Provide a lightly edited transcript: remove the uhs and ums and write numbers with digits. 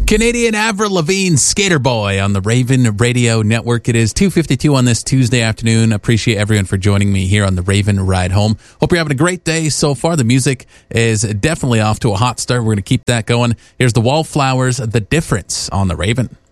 Canadian Avril Lavigne, Skater Boy on the Raven Radio Network. It is 2:52 on this Tuesday afternoon. Appreciate everyone for joining me here on the Raven Ride Home. Hope you're having a great day so far. The music is definitely off to a hot start. We're going to keep that going. Here's the Wallflowers, The Difference on the Raven.